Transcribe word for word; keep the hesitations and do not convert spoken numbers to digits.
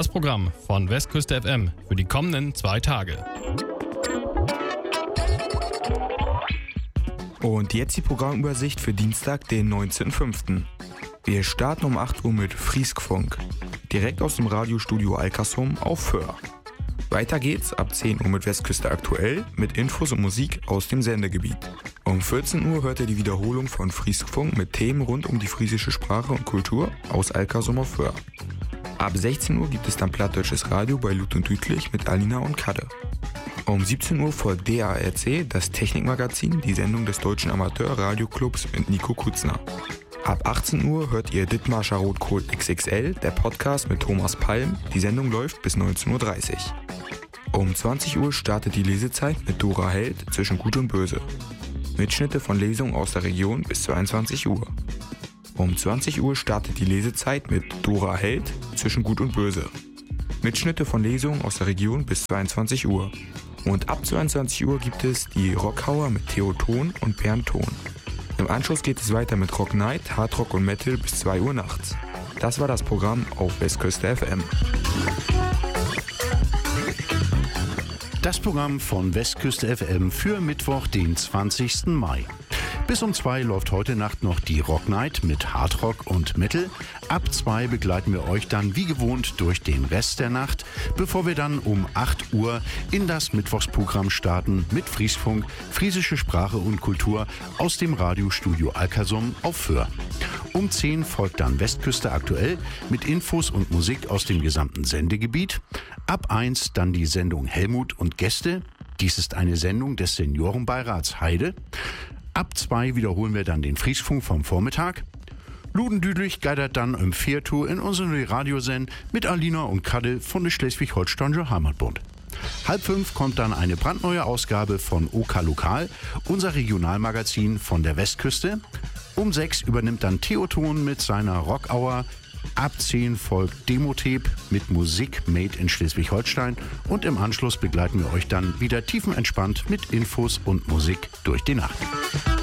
Das Programm von Westküste F M für die kommenden zwei Tage. Und jetzt die Programmübersicht für Dienstag, den neunzehnten fünften Wir starten um acht Uhr mit Frieskfunk, direkt aus dem Radiostudio Alkersum auf Föhr. Weiter geht's ab zehn Uhr mit Westküste aktuell mit Infos und Musik aus dem Sendegebiet. Um vierzehn Uhr hört ihr die Wiederholung von Frieskfunk mit Themen rund um die friesische Sprache und Kultur aus Alkersum auf Föhr. Ab sechzehn Uhr gibt es dann plattdeutsches Radio bei Lut und Dütlich mit Alina und Kadde. Um siebzehn Uhr folgt D A R C, das Technikmagazin, die Sendung des Deutschen Amateur-Radioclubs mit Nico Kutzner. Ab achtzehn Uhr hört ihr Dithmarscher Rotkohl X X L, der Podcast mit Thomas Palm. Die Sendung läuft bis neunzehn Uhr dreißig. Um zwanzig Uhr startet die Lesezeit mit Dora Held zwischen Gut und Böse. Mitschnitte von Lesungen aus der Region bis zweiundzwanzig Uhr. Um zwanzig Uhr startet die Lesezeit mit Dora Held zwischen Gut und Böse. Mitschnitte von Lesungen aus der Region bis zweiundzwanzig Uhr. Und ab zweiundzwanzig Uhr gibt es die Rockhauer mit Theo Ton und Bernd Ton. Im Anschluss geht es weiter mit Rock Night, Hardrock und Metal bis zwei Uhr nachts. Das war das Programm auf Westküste F M. Das Programm von Westküste F M für Mittwoch, den zwanzigsten Mai. Bis um zwei läuft heute Nacht noch die Rock Night mit Hardrock und Metal. Ab zwei begleiten wir euch dann wie gewohnt durch den Rest der Nacht, bevor wir dann um acht Uhr in das Mittwochsprogramm starten mit Frieskfunk, friesische Sprache und Kultur aus dem Radiostudio Alkersum auf Föhr. Um zehn folgt dann Westküste aktuell mit Infos und Musik aus dem gesamten Sendegebiet. Ab eins dann die Sendung Helmut und Gäste. Dies ist eine Sendung des Seniorenbeirats Heide. Ab zwei wiederholen wir dann den Frieskfunk vom Vormittag. Ludendüdlich geidert dann im Viertour in unsere Radiosend mit Alina und Kadde von der Schleswig-Holsteinische Heimatbund. Halb fünf kommt dann eine brandneue Ausgabe von OK Lokal, unser Regionalmagazin von der Westküste. Um sechs übernimmt dann Theo Ton mit seiner Rock-Hour. Ab zehn folgt Demotape mit Musik made in Schleswig-Holstein und im Anschluss begleiten wir euch dann wieder tiefenentspannt mit Infos und Musik durch die Nacht.